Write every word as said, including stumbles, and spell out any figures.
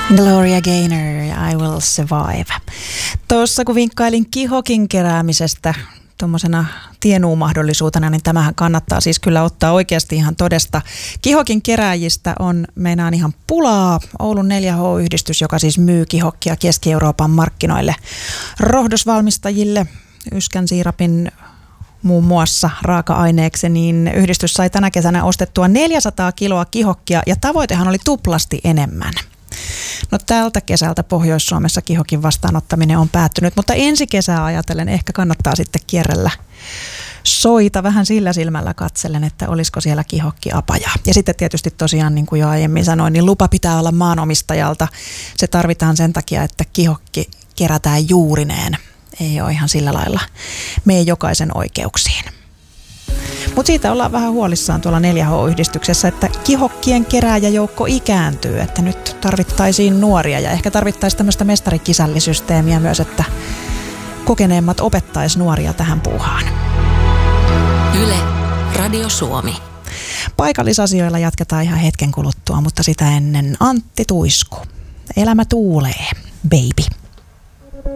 Gloria Gaynor, I Will Survive. Tuossa kun vinkkailin kihokin keräämisestä tuommoisena tienuumahdollisuutena, niin tämähän kannattaa siis kyllä ottaa oikeasti ihan todesta. Kihokin kerääjistä on meinaan ihan pulaa. Oulun neljä H-yhdistys, joka siis myy kihokkia Keski-Euroopan markkinoille rohdosvalmistajille, yskän siirapin muun muassa raaka-aineeksi, niin yhdistys sai tänä kesänä ostettua neljäsataa kiloa kihokkia ja tavoitehan oli tuplasti enemmän. No tältä kesältä Pohjois-Suomessa kihokin vastaanottaminen on päättynyt, mutta ensi kesää ajatellen ehkä kannattaa sitten kierrellä soita vähän sillä silmällä katsellen, että olisiko siellä kihokki apajaa. Ja sitten tietysti tosiaan, niin kuin jo aiemmin sanoin, niin lupa pitää olla maanomistajalta. Se tarvitaan sen takia, että kihokki kerätään juurineen. Ei ole ihan sillä lailla meidän jokaisen oikeuksiin. Mutta siitä ollaan vähän huolissaan tuolla neljä H-yhdistyksessä, että kihokkien kerääjäjoukko ikääntyy, että nyt tarvittaisiin nuoria ja ehkä tarvittaisiin tämmöistä mestarikisällisysteemiä myös, että kokeneemmat opettaisi nuoria tähän puuhaan. Yle, Radio Suomi. Paikallisasioilla jatketaan ihan hetken kuluttua, mutta sitä ennen Antti Tuisku. Elämä tuulee, baby.